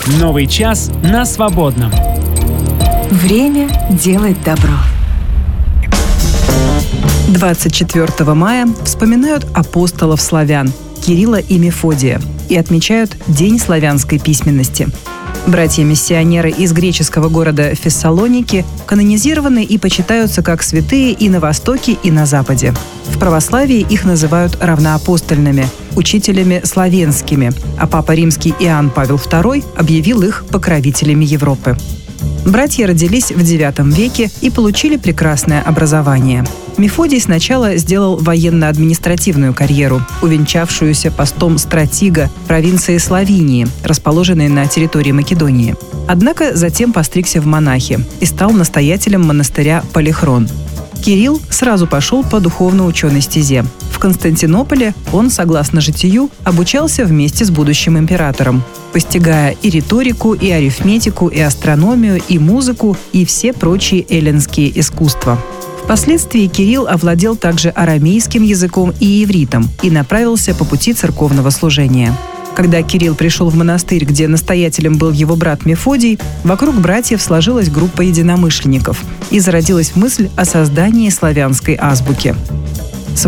Новый час на свободном. Время делать добро. 24 мая вспоминают апостолов славян Кирилла и Мефодия и отмечают День славянской письменности. Братья-миссионеры из греческого города Фессалоники канонизированы и почитаются как святые и на Востоке, и на Западе. В православии их называют равноапостольными, учителями славянскими, а Папа Римский Иоанн Павел II объявил их покровителями Европы. Братья родились в IX веке и получили прекрасное образование. Мефодий сначала сделал военно-административную карьеру, увенчавшуюся постом стратига провинции Словинии, расположенной на территории Македонии. Однако затем постригся в монахи и стал настоятелем монастыря Полихрон. Кирилл сразу пошел по духовно-ученой стезе. В Константинополе он, согласно житию, обучался вместе с будущим императором, постигая и риторику, и арифметику, и астрономию, и музыку, и все прочие эллинские искусства. Впоследствии Кирилл овладел также арамейским языком и ивритом и направился по пути церковного служения. Когда Кирилл пришел в монастырь, где настоятелем был его брат Мефодий, вокруг братьев сложилась группа единомышленников и зародилась мысль о создании славянской азбуки. С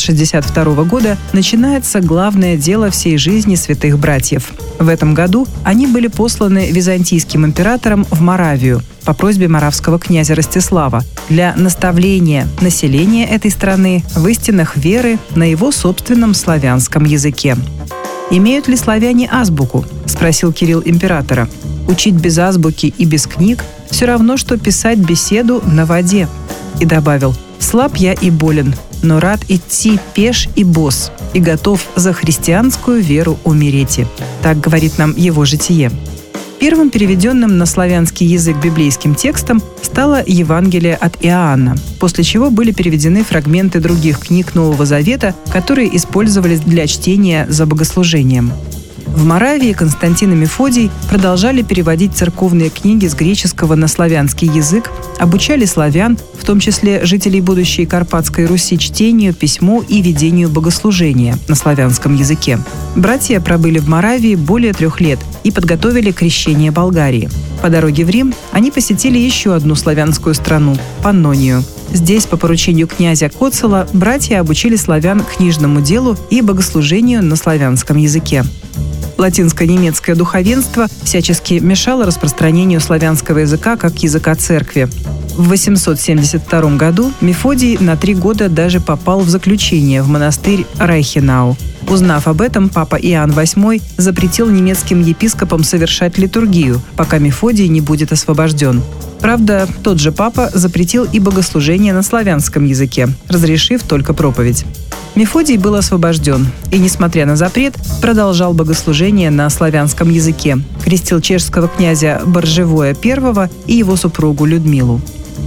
862 года начинается главное дело всей жизни святых братьев. В этом году они были посланы византийским императором в Моравию по просьбе моравского князя Ростислава для наставления населения этой страны в истинах веры на его собственном славянском языке. «Имеют ли славяне азбуку?» – спросил Кирилл императора. «Учить без азбуки и без книг – все равно, что писать беседу на воде». И добавил: «Слаб я и болен, но рад идти пеш и бос, и готов за христианскую веру умереть». Так говорит нам его житие. Первым переведенным на славянский язык библейским текстом стало Евангелие от Иоанна, после чего были переведены фрагменты других книг Нового Завета, которые использовались для чтения за богослужением. В Моравии Константин и Мефодий продолжали переводить церковные книги с греческого на славянский язык, обучали славян, в том числе жителей будущей Карпатской Руси, чтению, письму и ведению богослужения на славянском языке. Братья пробыли в Моравии более 3 лет и подготовили крещение Болгарии. По дороге в Рим они посетили еще одну славянскую страну – Паннонию. Здесь, по поручению князя Коцела, братья обучили славян книжному делу и богослужению на славянском языке. Латинско-немецкое духовенство всячески мешало распространению славянского языка как языка церкви. В 872 году Мефодий на 3 года даже попал в заключение в монастырь Райхенау. Узнав об этом, папа Иоанн VIII запретил немецким епископам совершать литургию, пока Мефодий не будет освобожден. Правда, тот же папа запретил и богослужение на славянском языке, разрешив только проповедь. Мефодий был освобожден и, несмотря на запрет, продолжал богослужение на славянском языке, крестил чешского князя Боржевоя I и его супругу Людмилу.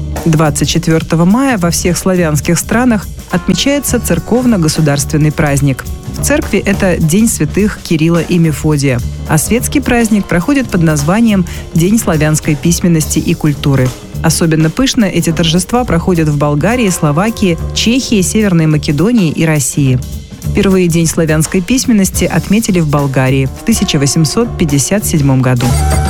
24 мая во всех славянских странах отмечается церковно-государственный праздник. В церкви это День святых Кирилла и Мефодия, а светский праздник проходит под названием День славянской письменности и культуры. Особенно пышно эти торжества проходят в Болгарии, Словакии, Чехии, Северной Македонии и России. Впервые День славянской письменности отметили в Болгарии в 1857 году.